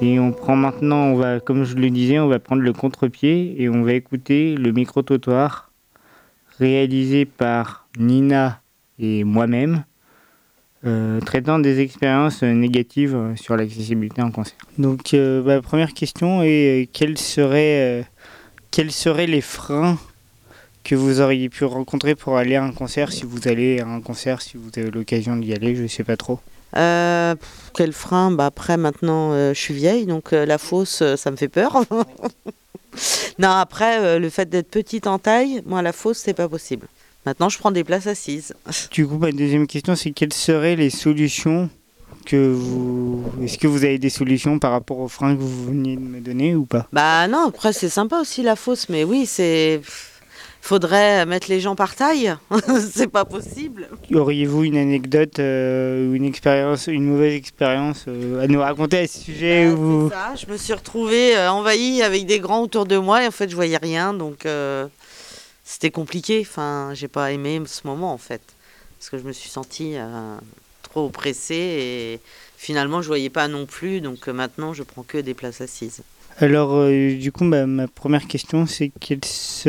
Et on prend maintenant, comme je le disais, on va prendre le contre-pied et on va écouter le micro-trottoir réalisé par Nina et moi-même, traitant des expériences négatives sur l'accessibilité en concert. Donc, première question est quels seraient les freins que vous auriez pu rencontrer pour aller à un concert, si vous allez à un concert, si vous avez l'occasion d'y aller, je sais pas trop. Quel frein? Après, maintenant, je suis vieille, donc la fosse, ça me fait peur. Non, après, le fait d'être petite en taille, moi, la fosse, c'est pas possible. Maintenant, je prends des places assises. Du coup, ma deuxième question, c'est quelles seraient les solutions Est-ce que vous avez des solutions par rapport aux freins que vous veniez de me donner ou pas? Bah non, après, c'est sympa aussi la fosse, mais oui, faudrait mettre les gens par taille. C'est pas possible. Auriez-vous une anecdote ou une mauvaise expérience à nous raconter à ce sujet C'est ça, je me suis retrouvée envahie avec des grands autour de moi et en fait, je voyais rien, donc c'était compliqué. Enfin, j'ai pas aimé ce moment en fait, parce que je me suis sentie trop oppressée et finalement, je voyais pas non plus, donc maintenant, je prends que des places assises. Alors, du coup, ma première question, c'est quels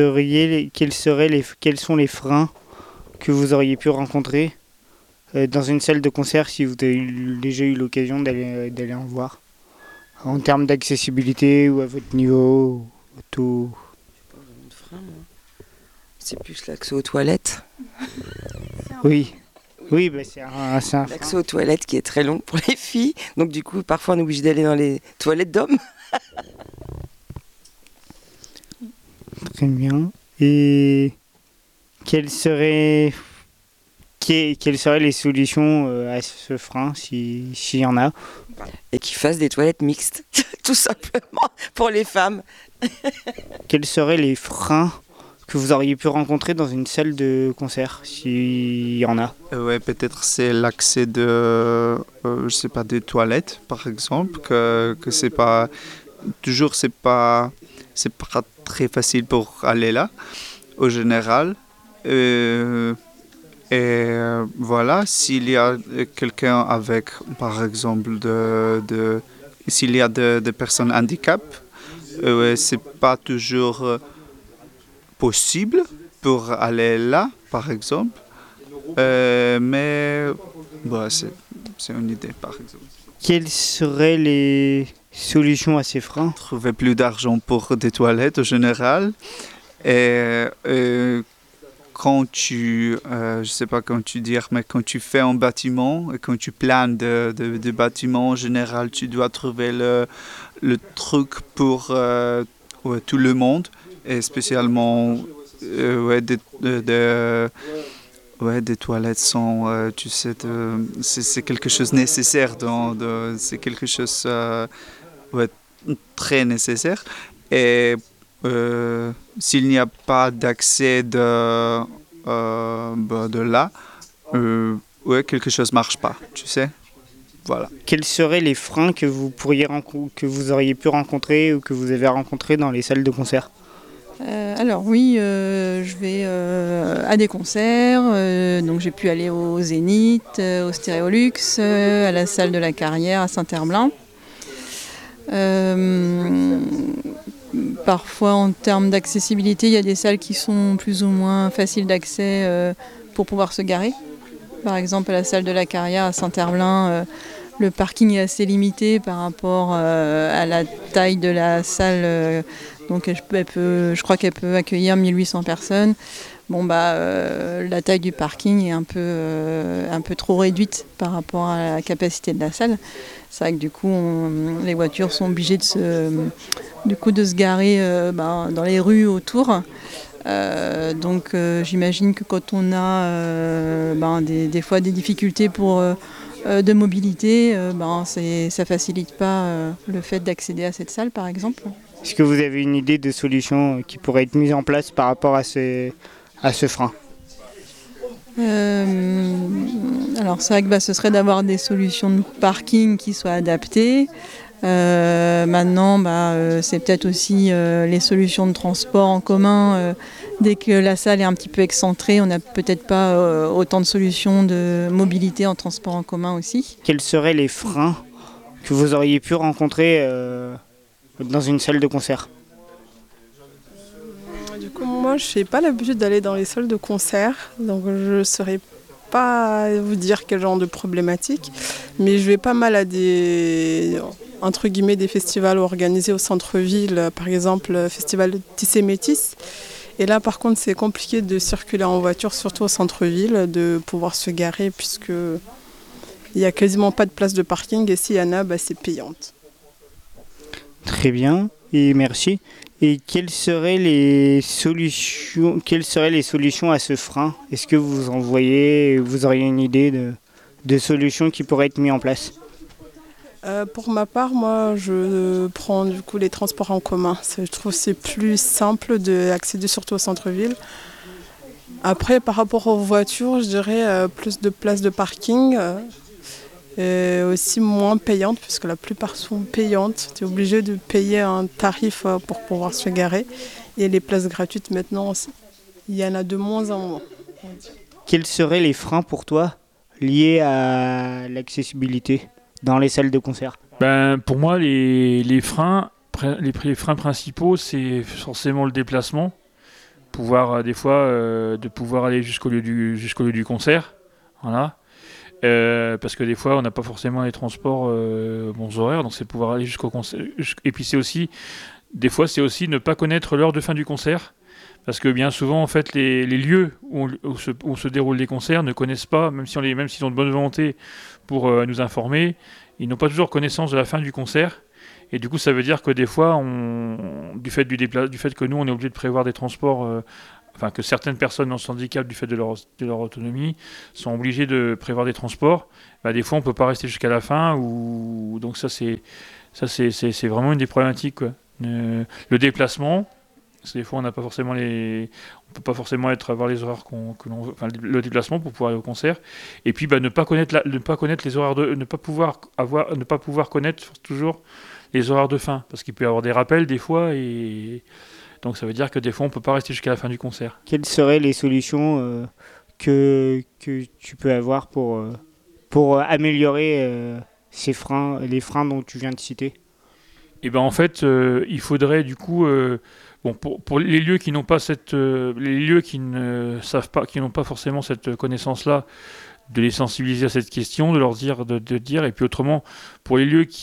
sont les freins que vous auriez pu rencontrer dans une salle de concert si vous avez déjà eu l'occasion d'aller en voir, en termes d'accessibilité ou à votre niveau, tout. C'est plus l'accès aux toilettes. Oui. Oui, bah c'est un frein. L'accès aux toilettes qui est très long pour les filles. Donc du coup, parfois on est obligé d'aller dans les toilettes d'hommes. Très bien. Et quelles seraient les solutions à ce frein, s'il y en a? Et qui fassent des toilettes mixtes, tout simplement, pour les femmes. Quels seraient les freins que vous auriez pu rencontrer dans une salle de concert, s'il y en a? Ouais, peut-être c'est l'accès je sais pas, des toilettes, par exemple, que c'est pas toujours c'est pas très facile pour aller là, au général. Voilà, s'il y a quelqu'un avec, par exemple, s'il y a des personnes handicapées, c'est pas toujours possible pour aller là, par exemple. Mais bah, c'est une idée, par exemple. Quelles seraient les solutions à ces freins? Trouver plus d'argent pour des toilettes, au général. Et quand je sais pas comment tu dire, mais quand tu fais un bâtiment et quand tu planes de bâtiments en général, tu dois trouver le truc pour tout le monde et spécialement des toilettes sont, tu sais, c'est quelque chose de nécessaire, c'est quelque chose très nécessaire. Et s'il n'y a pas d'accès de là, quelque chose ne marche pas, tu sais. Voilà. Quels seraient les freins que vous auriez pu rencontrer ou que vous avez rencontrés dans les salles de concert? Alors oui, je vais à des concerts, donc j'ai pu aller au Zénith, au Stéréolux, à la salle de la Carrière à Saint-Herblain. Parfois en termes d'accessibilité, il y a des salles qui sont plus ou moins faciles d'accès pour pouvoir se garer. Par exemple à la salle de la Carrière à Saint-Herblain, le parking est assez limité par rapport à la taille de la salle. Donc je crois qu'elle peut accueillir 1800 personnes. La taille du parking est un peu trop réduite par rapport à la capacité de la salle. C'est vrai que du coup, les voitures sont obligées de se garer dans les rues autour. Donc j'imagine que quand on a des fois des difficultés de mobilité, ça facilite pas le fait d'accéder à cette salle par exemple. Est-ce que vous avez une idée de solution qui pourrait être mise en place par rapport à ce frein? Alors c'est vrai que ce serait d'avoir des solutions de parking qui soient adaptées. Maintenant, c'est peut-être aussi les solutions de transport en commun. Dès que la salle est un petit peu excentrée, on n'a peut-être pas autant de solutions de mobilité en transport en commun aussi. Quels seraient les freins que vous auriez pu rencontrer dans une salle de concert? Du coup, moi, je n'ai pas l'habitude d'aller dans les salles de concert, donc je ne saurais pas vous dire quel genre de problématique, mais je vais pas mal à des, entre guillemets, des festivals organisés au centre-ville, par exemple, le festival Tissé Métis. Et là, par contre, c'est compliqué de circuler en voiture, surtout au centre-ville, de pouvoir se garer, puisque il n'y a quasiment pas de place de parking, et s'il y en a, c'est payante. Très bien, et merci. Et quelles seraient les solutions à ce frein? Est-ce que vous auriez une idée de solutions qui pourraient être mises en place? Pour ma part, moi, je prends du coup les transports en commun. Je trouve que c'est plus simple d'accéder surtout au centre-ville. Après, par rapport aux voitures, je dirais plus de places de parking. Et aussi moins payantes, puisque la plupart sont payantes. Tu es obligé de payer un tarif pour pouvoir se garer. Et les places gratuites maintenant, il y en a de moins en moins. Quels seraient les freins pour toi liés à l'accessibilité dans les salles de concert? Pour moi, les freins principaux, c'est forcément le déplacement. Des fois, de pouvoir aller jusqu'au lieu du concert. Voilà. Parce que des fois on n'a pas forcément les transports bons horaires, donc c'est pouvoir aller jusqu'au concert. Et puis des fois c'est aussi ne pas connaître l'heure de fin du concert, parce que bien souvent en fait les lieux où se déroulent les concerts ne connaissent pas, même s'ils ont de bonne volonté pour nous informer, ils n'ont pas toujours connaissance de la fin du concert. Et du coup ça veut dire que des fois du fait que nous on est obligé de prévoir des transports, que certaines personnes en handicap du fait de leur autonomie sont obligées de prévoir des transports, des fois on peut pas rester jusqu'à la fin, donc ça c'est vraiment une des problématiques, quoi. Le déplacement, parce que des fois on peut pas forcément avoir les horaires que l'on veut, le déplacement pour pouvoir aller au concert, et puis ne pas connaître les horaires ne pas pouvoir connaître toujours les horaires de fin, parce qu'il peut y avoir des rappels des fois, et donc ça veut dire que des fois on peut pas rester jusqu'à la fin du concert. Quelles seraient les solutions que tu peux avoir pour améliorer les freins dont tu viens de citer? Et en fait, il faudrait du coup, pour les lieux qui n'ont pas les lieux qui ne savent pas, qui n'ont pas forcément cette connaissance-là, de les sensibiliser à cette question, de leur dire, de dire, et puis autrement, pour les lieux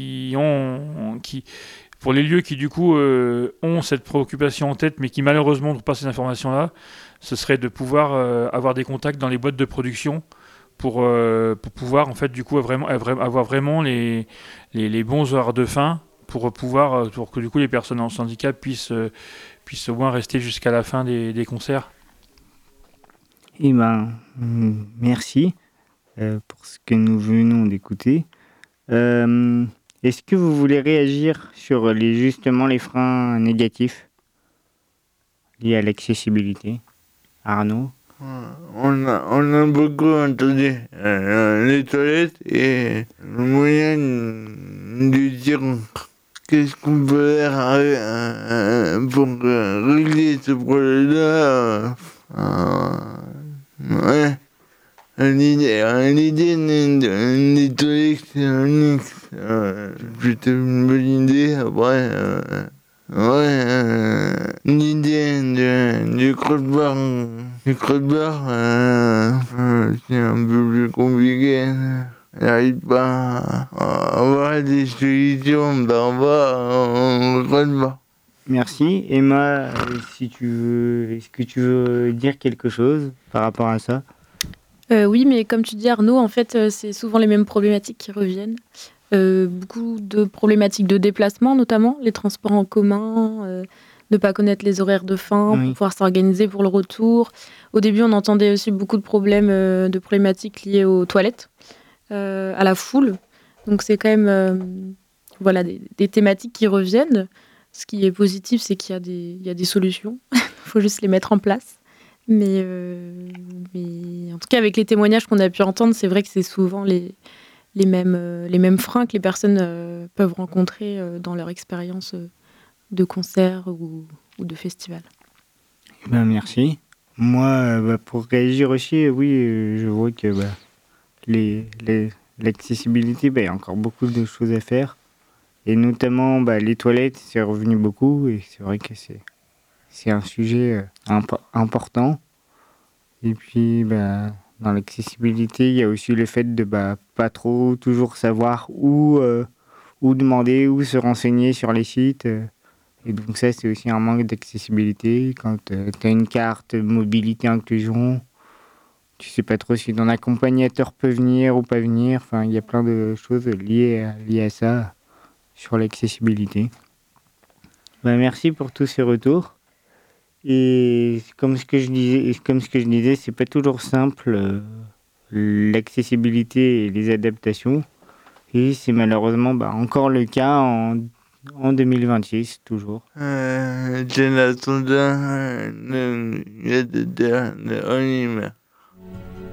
pour les lieux qui du coup ont cette préoccupation en tête, mais qui malheureusement n'ont pas ces informations-là, ce serait de pouvoir avoir des contacts dans les boîtes de production pour pouvoir en fait du coup avoir vraiment les bons horaires de fin pour que du coup les personnes en handicap puissent au moins rester jusqu'à la fin des concerts. Merci pour ce que nous venons d'écouter. Est-ce que vous voulez réagir sur justement les freins négatifs liés à l'accessibilité? Arnaud? On a beaucoup entendu les toilettes et le moyen de dire qu'est-ce qu'on peut faire pour régler ce problème-là. Ouais. L'idée des toilettes, c'est plutôt une bonne idée. Après, l'idée du crotte-bar, c'est un peu plus compliqué. On n'arrive pas à avoir des solutions par rapport au crotte-bar. Merci. Emma, est-ce que tu veux dire quelque chose par rapport à ça? Oui, mais comme tu dis Arnaud, en fait, c'est souvent les mêmes problématiques qui reviennent. Beaucoup de problématiques de déplacement, notamment les transports en commun, ne pas connaître les horaires de fin pour pouvoir s'organiser pour le retour. Au début, on entendait aussi beaucoup de problématiques liées aux toilettes, à la foule. Donc c'est quand même des thématiques qui reviennent. Ce qui est positif, c'est qu'il y a des solutions. Il faut juste les mettre en place. Mais en tout cas, avec les témoignages qu'on a pu entendre, c'est vrai que c'est souvent les mêmes freins que les personnes peuvent rencontrer dans leur expérience de concert ou de festival. Merci. Moi, pour réagir aussi, oui, je vois que l'accessibilité, il y a encore beaucoup de choses à faire. Et notamment, les toilettes, c'est revenu beaucoup. Et c'est vrai que c'est un sujet important. Et puis, dans l'accessibilité, il y a aussi le fait de pas trop toujours savoir où demander, où se renseigner sur les sites. Et donc ça, c'est aussi un manque d'accessibilité. Quand tu as une carte mobilité inclusion, tu sais pas trop si ton accompagnateur peut venir ou pas venir. Enfin, il y a plein de choses liées à ça sur l'accessibilité. Merci pour tous ces retours. Et comme ce que je disais, c'est pas toujours simple l'accessibilité et les adaptations. Et c'est malheureusement encore le cas en 2026 toujours. Jonathan, il y a des